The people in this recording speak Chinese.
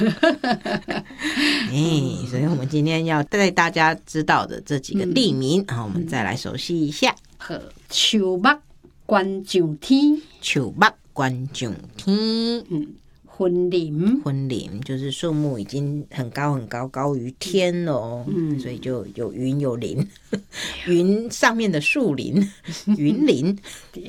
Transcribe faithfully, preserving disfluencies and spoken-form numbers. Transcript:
哎，所以我们今天要带大家知道的这几个地名，好、嗯，我们再来熟悉一下。 好，树木观上天， 树木观上天， 嗯，森林， 森林就是树木已经很高很高，高于天了，嗯，所以就有云有林，云上面的树林，云林。